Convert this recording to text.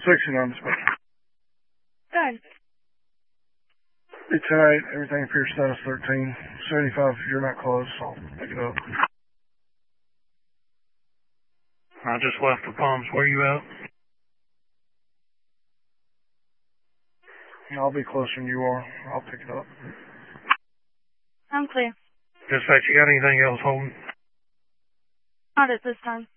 69 dispatch. Good. Be 10-8, everything appears status 13. 75, if you're not close, I'll pick it up. I just left the Palms. Where you at? I'll be closer than you are. I'll pick it up. I'm clear. Dispatch, you got anything else holding? Not at this time.